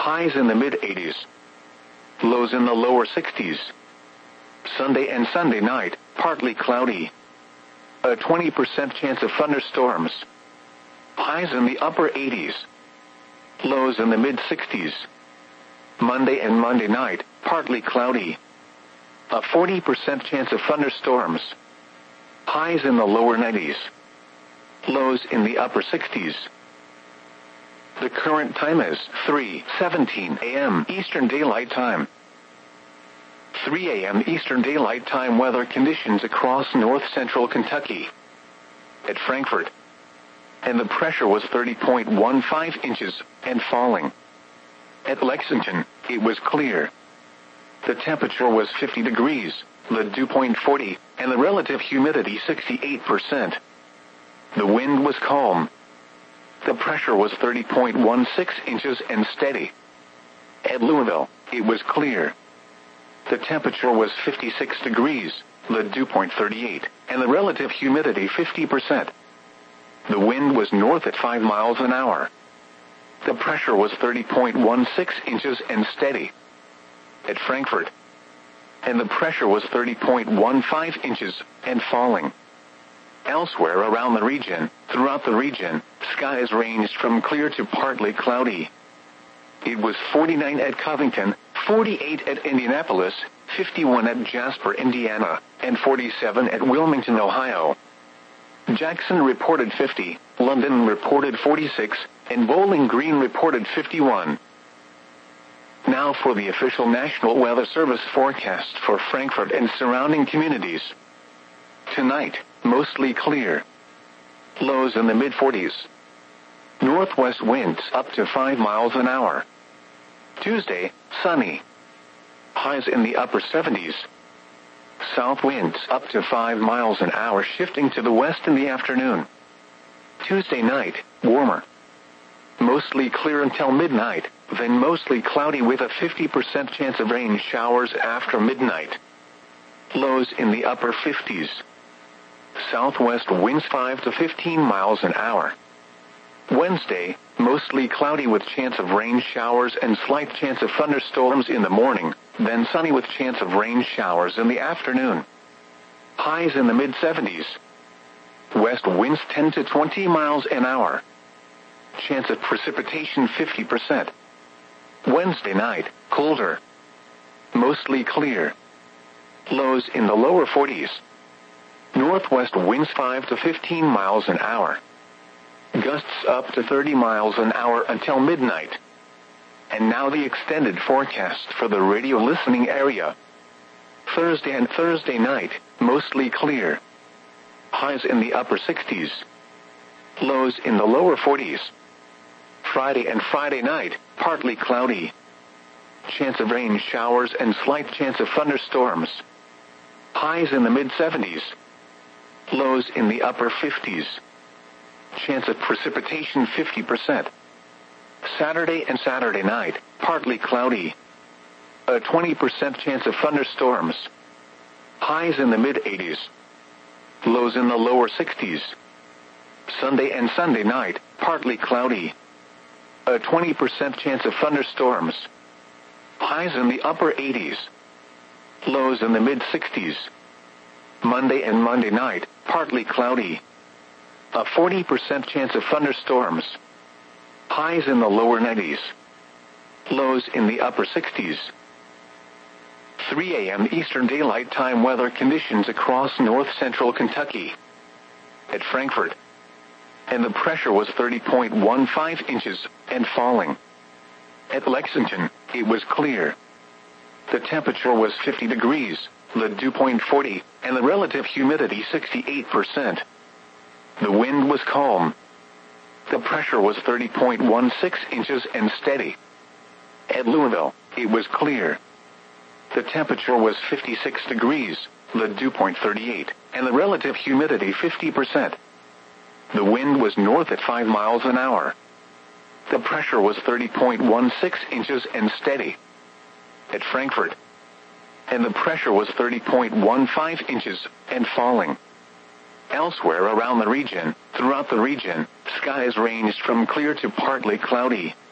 Highs in the mid-80s. Lows in the lower 60s. Sunday and Sunday night, partly cloudy. A 20% chance of thunderstorms. Highs in the upper 80s. Lows in the mid-60s. Monday and Monday night, partly cloudy. A 40% chance of thunderstorms. Highs in the lower 90s. Lows in the upper 60s. The current time is 3:17 a.m. Eastern Daylight Time. 3 a.m. Eastern Daylight Time weather conditions across north-central Kentucky. At Frankfort. And the pressure was 30.15 inches and falling. At Lexington, it was clear. The temperature was 50 degrees, the dew point 40, and the relative humidity 68%. The wind was calm. The pressure was 30.16 inches and steady. At Louisville, it was clear. The temperature was 56 degrees, the dew point 38, and the relative humidity 50%. The wind was north at 5 miles an hour. The pressure was 30.16 inches and steady. At Frankfort. And the pressure was 30.15 inches and falling. Elsewhere around the region, throughout the region, skies ranged from clear to partly cloudy. It was 49 at Covington, 48 at Indianapolis, 51 at Jasper, Indiana, and 47 at Wilmington, Ohio. Jackson reported 50, London reported 46, and Bowling Green reported 51. Now for the official National Weather Service forecast for Frankfort and surrounding communities. Tonight, mostly clear. Lows in the mid-40s. Northwest winds up to 5 miles an hour. Tuesday, sunny. Highs in the upper 70s. South winds up to 5 miles an hour, shifting to the west in the afternoon. Tuesday night, warmer. Mostly clear until midnight, then mostly cloudy with a 50% chance of rain showers after midnight. Lows in the upper 50s. Southwest winds 5 to 15 miles an hour. Wednesday, mostly cloudy with chance of rain showers and slight chance of thunderstorms in the morning, then sunny with chance of rain showers in the afternoon. Highs in the mid-70s. West winds 10 to 20 miles an hour. Chance of precipitation 50%. Wednesday night, colder. Mostly clear. Lows in the lower 40s. Northwest winds 5 to 15 miles an hour. Gusts up to 30 miles an hour until midnight. And now the extended forecast for the radio listening area. Thursday and Thursday night, mostly clear. Highs in the upper 60s. Lows in the lower 40s. Friday and Friday night, partly cloudy. Chance of rain showers and slight chance of thunderstorms. Highs in the mid-70s. Lows in the upper 50s. Chance of precipitation 50%. Saturday and Saturday night, partly cloudy. A 20% chance of thunderstorms. Highs in the mid-80s. Lows in the lower 60s. Sunday and Sunday night, partly cloudy. A 20% chance of thunderstorms. Highs in the upper 80s. Lows in the mid-60s. Monday and Monday night, partly cloudy. A 40% chance of thunderstorms. Highs in the lower 90s. Lows in the upper 60s. 3 a.m. Eastern Daylight Time weather conditions across north-central Kentucky. At Frankfort. And the pressure was 30.15 inches and falling. At Lexington, it was clear. The temperature was 50 degrees, the dew point 40, and the relative humidity 68%. The wind was calm. The pressure was 30.16 inches and steady. At Louisville, it was clear. The temperature was 56 degrees, the dew point 38, and the relative humidity 50%. The wind was north at 5 miles an hour. The pressure was 30.16 inches and steady. At Frankfort. And the pressure was 30.15 inches and falling. Elsewhere around the region, throughout the region, skies ranged from clear to partly cloudy.